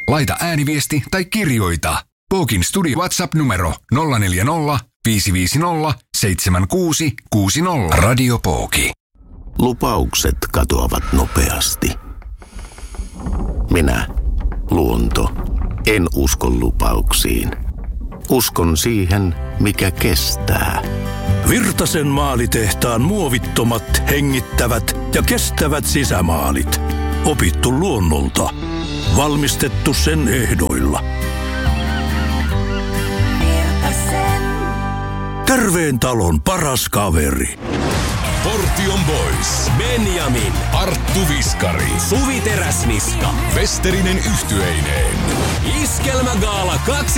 Laita ääniviesti tai kirjoita. Pookin studio WhatsApp-numero 040 550 7660. Radio Pooki. Lupaukset katoavat nopeasti. Minä, luonto, en usko lupauksiin. Uskon siihen, mikä kestää. Virtasen maalitehtaan muovittomat, hengittävät ja kestävät sisämaalit. Opittu luonnolta. Valmistettu sen ehdoilla. Virtasen. Terveen talon paras kaveri. Portion Boys. Benjamin. Arttu Viskari. Suvi Teräsniska. Westerinen yhtyeineen. Iskelmägaala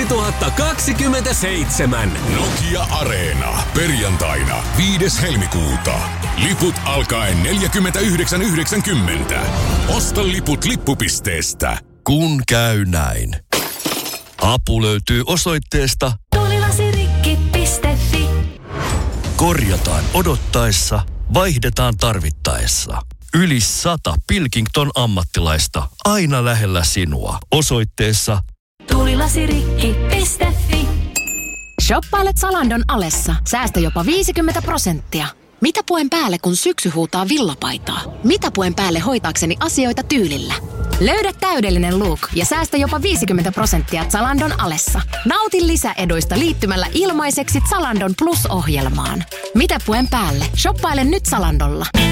2027. Nokia Areena. Perjantaina 5. helmikuuta. Liput alkaen 49,90. Osta liput lippupisteestä. Kun käy näin. Apu löytyy osoitteesta tulilasirikki.fi. Korjataan odottaessa, vaihdetaan tarvittaessa. Yli 100 Pilkington ammattilaista aina lähellä sinua. Osoitteessa tulilasirikki.fi. Shoppailet Zalandon alessa. Säästä jopa 50%. Mitä puen päälle, kun syksy huutaa villapaitaa? Mitä puen päälle hoitaakseni asioita tyylillä? Löydä täydellinen look ja säästä jopa 50% Zalandon alessa. Nauti lisäeduista liittymällä ilmaiseksi Zalandon Plus-ohjelmaan. Mitä puen päälle? Shoppaile nyt Zalandolla.